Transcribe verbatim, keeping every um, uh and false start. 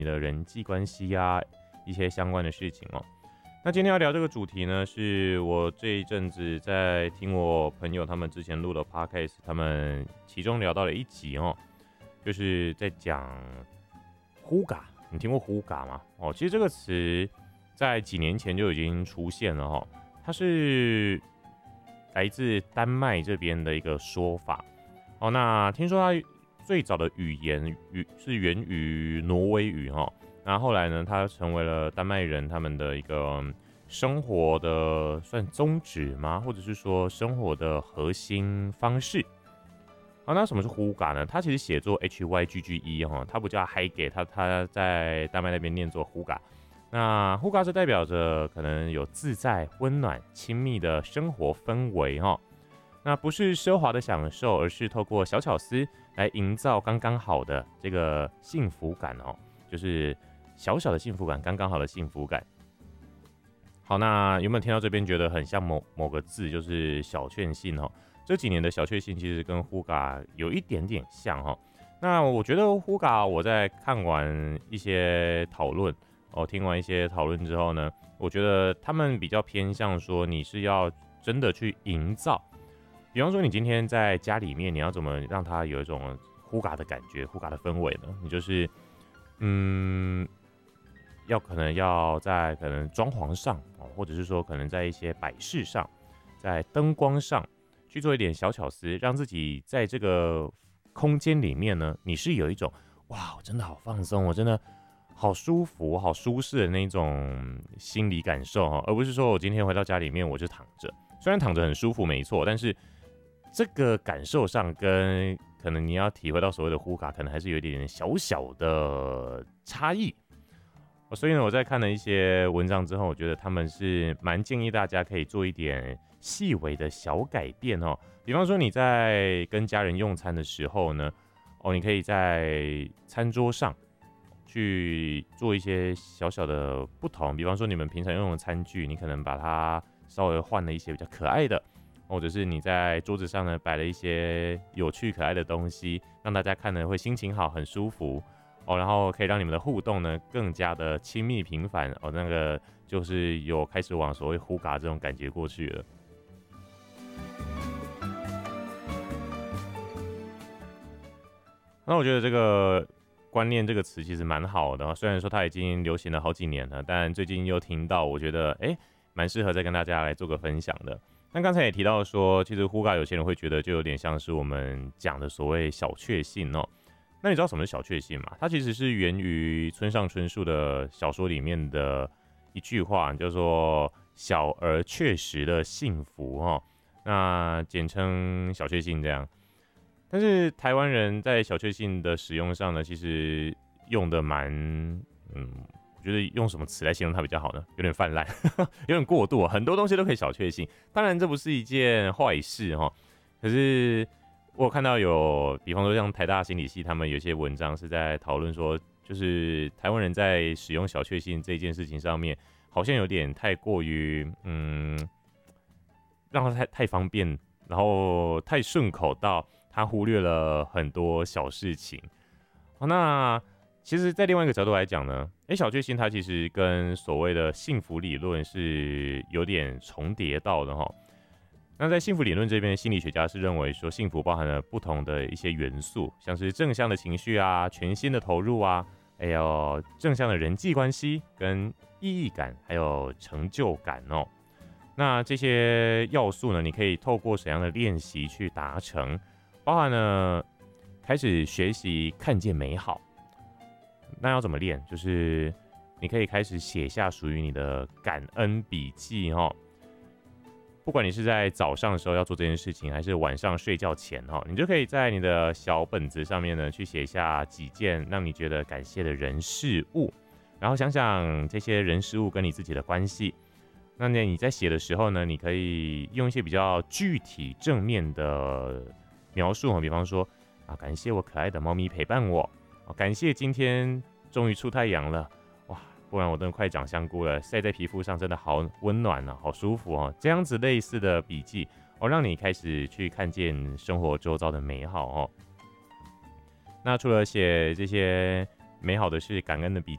你的人际关系啊，一些相关的事情哦。那今天要聊这个主题呢，是我这一阵子在听我朋友他们之前录的 podcast， 他们其中聊到了一集哦，就是在讲呼嘎。你听过呼嘎吗？哦，其实这个词在几年前就已经出现了哦，它是来自丹麦这边的一个说法哦。那听说它最早的语言语是源于挪威语哈。那后来呢，它成为了丹麦人他们的一个生活的算宗旨吗？或者是说生活的核心方式？好，那什么是呼嘎呢？它其实写作 H Y G G E 哈，它不叫 Hygge， 它它在丹麦那边念作呼嘎。那呼嘎是代表着可能有自在、温暖、亲密的生活氛围哈。那不是奢华的享受，而是透过小巧思来营造刚刚好的这个幸福感哦，就是小小的幸福感，刚刚好的幸福感。好，那有没有听到这边觉得很像某某个字，就是小确幸哦？这几年的小确幸其实跟呼嘎有一点点像哦。那我觉得呼嘎，我在看完一些讨论哦，听完一些讨论之后呢，我觉得他们比较偏向说你是要真的去营造。比方说，你今天在家里面，你要怎么让它有一种呼嘎的感觉、呼嘎的氛围呢？你就是，嗯，要可能要在可能装潢上哦，或者是说可能在一些摆饰上，在灯光上去做一点小巧思，让自己在这个空间里面呢，你是有一种哇，我真的好放松，我真的好舒服、好舒适的那种心理感受哈，而不是说我今天回到家里面我就躺着，虽然躺着很舒服没错，但是这个感受上跟可能你要体会到所谓的呼嘎，可能还是有一点小小的差异。所以呢，我在看了一些文章之后，我觉得他们是蛮建议大家可以做一点细微的小改变哦。比方说你在跟家人用餐的时候呢，哦，你可以在餐桌上去做一些小小的不同。比方说你们平常用的餐具，你可能把它稍微换了一些比较可爱的。或者是你在桌子上呢摆了一些有趣可爱的东西，让大家看了会心情好，很舒服哦，然后可以让你们的互动呢更加的亲密频繁哦，那个就是有开始往所谓呼嘎这种感觉过去了。那我觉得这个观念这个词其实蛮好的，虽然说它已经流行了好几年了，但最近又听到，我觉得哎，蛮适合再跟大家来做个分享的。那刚才也提到说，其实呼嘎有些人会觉得就有点像是我们讲的所谓小确幸哦。那你知道什么是小确幸吗？它其实是源于村上春树的小说里面的一句话，叫做“小而确实的幸福”哦。那简称小确幸这样。但是台湾人在小确幸的使用上呢，其实用的蛮嗯。我觉得用什么词来形容它比较好呢？有点泛滥，有点过度，很多东西都可以小确幸。当然，这不是一件坏事哈。可是我有看到有，比方说像台大心理系，他们有些文章是在讨论说，就是台湾人在使用小确幸这件事情上面，好像有点太过于嗯，让它太太方便，然后太顺口到他忽略了很多小事情。好，那其实，在另外一个角度来讲呢，哎，小确幸它其实跟所谓的幸福理论是有点重叠到的哈。那在幸福理论这边，心理学家是认为说，幸福包含了不同的一些元素，像是正向的情绪啊、全心的投入啊，还有正向的人际关系跟意义感，还有成就感哦。那这些要素呢，你可以透过怎样的练习去达成？包含了开始学习看见美好。那要怎么练？就是你可以开始写下属于你的感恩笔记哈。不管你是在早上的时候要做这件事情，还是晚上睡觉前哈，你就可以在你的小本子上面呢，去写下几件让你觉得感谢的人事物，然后想想这些人事物跟你自己的关系。那你在写的时候呢，你可以用一些比较具体正面的描述，比方说啊，感谢我可爱的猫咪陪伴我。感谢今天终于出太阳了，哇！不然我真的快长香菇了，晒在皮肤上真的好温暖啊，好舒服哦。这样子类似的笔记哦，让你开始去看见生活周遭的美好哦。那除了写这些美好的事、感恩的笔